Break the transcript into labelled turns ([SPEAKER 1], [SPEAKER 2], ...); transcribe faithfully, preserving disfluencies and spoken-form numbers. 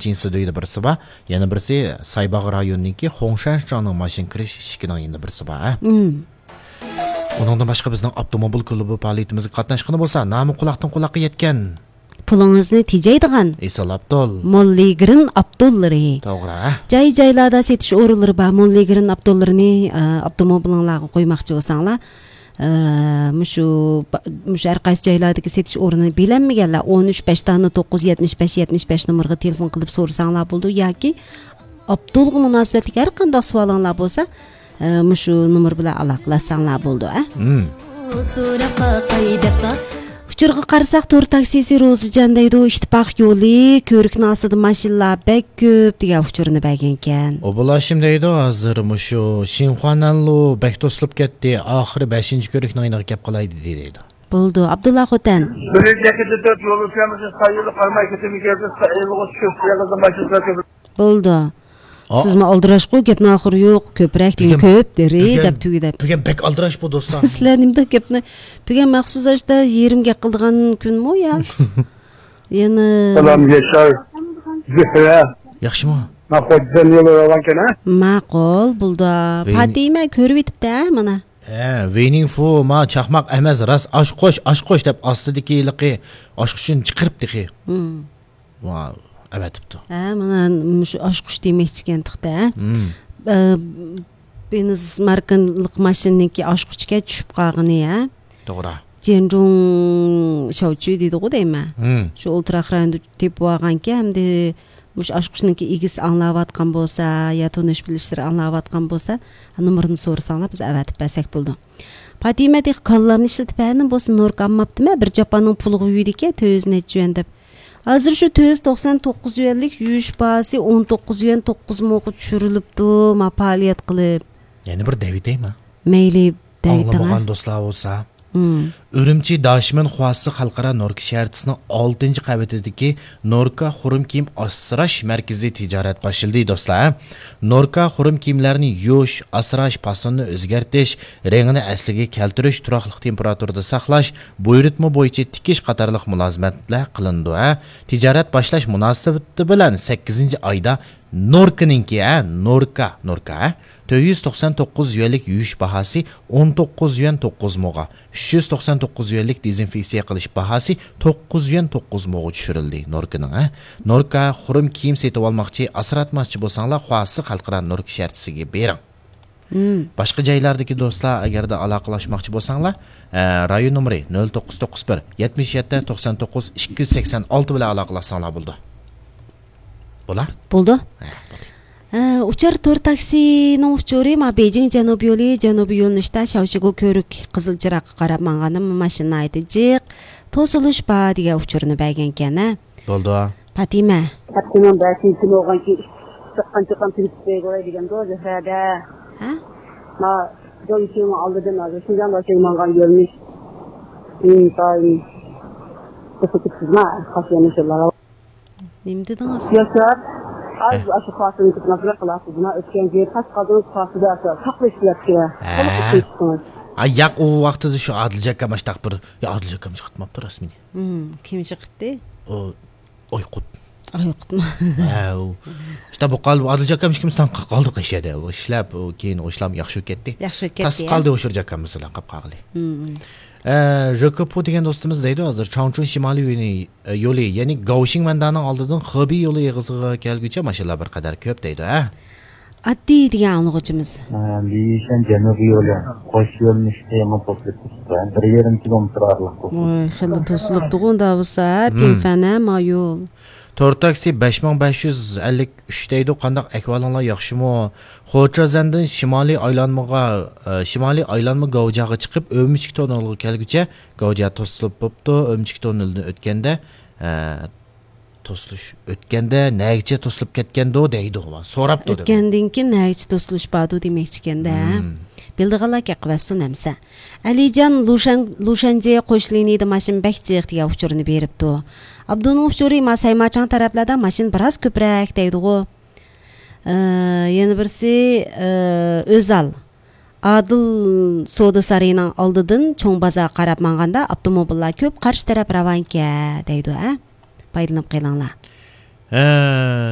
[SPEAKER 1] Jinsi deydi birisi var. Yana birisi Saybağ rayonunki Hongshanshanның машин kirish eshiginin yana birisi var. Onundan başqa bizning avtomobil klubi faoliyatimizga qatnashqani bo'lsa, nomi quloqdan quloqqa yetgan.
[SPEAKER 2] Pulingizni tejaydigan.
[SPEAKER 1] Esal Abdul.
[SPEAKER 2] Molligirin Abdullari.
[SPEAKER 1] To'g'ri.
[SPEAKER 2] Joy-joylarda setish o'rinlari bor. Molligirin Abdullarini avtomobilinglarga qo'ymoqchi bo'lsanglar, mushu mushu har qaysi joylardagi setish o'rnini bilanmaganlar o'n uch besh to'qqiz yetmish besh yetmish besh nomerga telefon qilib so'rasanglar bo'ldi yoki Abdulga munosabatli har qanday savolinglar bo'lsa, mushu nomer bilan aloqalashsanglar bo'ldi, a? Uçurga qarasak to'rt taksisi Rozijan deydi, ittifoq yo'li, ko'rikning ostida mashinalar bek ko'p degan uchurni bergan ekan.
[SPEAKER 1] O bulashim deydi, hozir mushu Shinxuananlu bek to'silib ketdi, oxiri beshinchi ko'rikning ayniga kelib qolaydi deydi.
[SPEAKER 2] Bo'ldi, Abdulla Xotan. Bo'ldi. Sizmi aldirash qo'y, gapni oxiri yo'q, ko'proq degan ko'p deri deb tugidab.
[SPEAKER 1] Bugun bek aldirash bu do'stlar.
[SPEAKER 2] Sizlar nimda gapni bugun maxsuslashda yerimga qildigan kunmi ya? Yana
[SPEAKER 3] Salam Yaşar. Zühre.
[SPEAKER 1] Yaxshimi?
[SPEAKER 3] Maqsaddan yo'l olgan ha?
[SPEAKER 2] Ma'qul, bo'ldi. Fatima ko'rib yetibdi, mana.
[SPEAKER 1] Ha, Waiting for ma chaqmaq emas, ras osh qo'sh, osh qo'sh deb ostidagi iliqi osh uchun chiqiribdi. Hmm. Wow. Avatibdi.
[SPEAKER 2] Ha, mana shu oshqush demoqchi ekan-da. Beniz markanlik mashinaniki oshquchga tushib qolgani, ha?
[SPEAKER 1] To'g'ri.
[SPEAKER 2] Jenjung Shouchu deydi-ku deyman. Shu ultraxranda tep bo'lganki, hamda mush oshqushniki igis anglayotgan bo'lsa, ya tonish bilishlar anglayotgan bo'lsa, nomerini so'rasanglar biz avatib bersak bo'ldi. Fatima dek qallamni ishlatib berdim bo'lsa, Nork ammabdimi? Bir Japonning puliga uydi-ki, to'rt yuz necha yuan deb. Hozir shu to'rt yuz to'qson to'qqiz yuanlik yuvish bahasi o'n to'qqiz yuan to'qqiz mo'ga tushirilibdi, ma faoliyat qilib.
[SPEAKER 1] Yana bir Davidaymi?
[SPEAKER 2] Mayli, David.
[SPEAKER 1] Anglamagan do'stlar bo'lsa, Urumchi Dashman Xuvasi xalqaro Norka shaharchasining oltinchi qavatidagi Norka xurum kiyim asrash markaziy tijorat boshladi do'stlar. Norka xurum kiyimlarni yuvish, asrash, fasonni o'zgartirish, rangini asliga keltirish, turoqli temperaturada saqlash, buyurtma bo'yicha tikish qatorliq mulozimatlar qilindi. Tijorat boshlash munosabati bilan sakkizinchi oyda Norkaninki, a Norka, Norka to'rt yuz to'qson to'qqiz yuanlik yuvish bahasi o'n to'qqiz yuan to'qqiz mo'ga, uch yuz to'qson to'qqiz yuanlik dezinfeksiya qilish bahasi to'qqiz yuan to'qqiz mo'ga tushirildi Norkaning. Norka xurum kiyim setib olmoqchi, asratmoqchi bo'lsanglar, Xuvasi xalqaro Norka shartisiga bering. Boshqa joylardagi do'stlar agarda aloqalashmoqchi bo'lsanglar, rayon nomeri nol to'qqiz to'qqiz bir yetmish yetti to'qson to'qqiz ikki yuz sakson olti bilan aloqalashsanglar bo'ldi. Bo'lar?
[SPEAKER 2] Bo'ldi. Uchar to'rt taksining uchuri ma Beijing janubiy yo'li, janubiy yo'nalishda Shaoshigu ko'rik qizil chiroqqa qarab manganim mashina aytijiq, to'silish ba degan uchurni bergan ekan.
[SPEAKER 1] Bo'ldi.
[SPEAKER 2] Fatima.
[SPEAKER 4] Fatima ba'zi kun bo'lganki, chiqqan chiqqan tilib qo'yay degan do'zi hada.
[SPEAKER 2] Ha?
[SPEAKER 4] Ma joyishim oldidan hozir shundan boshlangan yo'lmish. Inson qiziqsizlar, xafalanishlar.
[SPEAKER 2] Nima dedingiz?
[SPEAKER 4] Yaşar. Az aşı xasını tutmasına qılasızına ötken yer kaç qadınız xasıda asar. Saqlaş yapıyor.
[SPEAKER 1] Ay yaq o vaqtida shu Adil aka mashtaq bir, ya Adil aka chiqibmabdi rasmiy.
[SPEAKER 2] Hmm, kim chiqibdi?
[SPEAKER 1] O Oyqut.
[SPEAKER 2] Oyqutmi?
[SPEAKER 1] Ha, işte bu qalb Adil aka kimdan qoldi qishada. O ishlab, keyin o ishlam yaxshi ketdi.
[SPEAKER 2] Yaxshi ketdi.
[SPEAKER 1] Tas qoldi o'sha aka masalan qilib qaqli. Jokopo degan do'stimiz deydi, hozir Changchun shimoliy yo'li, ya'ni Gaoxing mandaning oldidan Xebey yo'li eg'iziga kelguncha mashinalar bir qadar ko'p deydi, ha.
[SPEAKER 2] Addi degan anglag'imiz.
[SPEAKER 3] Lishan janubiy yo'li, qo'sh yo'lni ishlayman to'plab turibdi. bir yarim kilometr oraliq.
[SPEAKER 2] Voy, xilli to'silibdi o'nda bo'lsa, pinfana ma yo'l.
[SPEAKER 1] to'rt taksi besh ming besh yuz ellik uch deydi, qanday ahvolinglar yaxshimi? Xo'jazandan shimoliy aylanmaga, shimoliy aylanma Gavjaga chiqib, O'mchik tunnelga kelguncha Gavja to'silib bo'pti. O'mchik tunneldan o'tganda, to'silish o'tganda naycha to'silib ketganda deydi, so'rabdi.
[SPEAKER 2] O'tgandan keyin naycha to'silish badu demoqchi ekanda. Bildiğinlarga qivassun amsa. Alijan Lushan Lushanjiga qo'shilini mashin bakchiq degan uchurni beribdi. Abduning uchuri ma Saymachan taraflardan mashin biroz ko'proq deydi-ku. Yana birisi O'zal Adil Soda Sarayining oldidan cho'ng bozor qarab manganda avtomobillar ko'p qarshi taraf ravonga deydi, ha? Foydalanib qo'yinglar.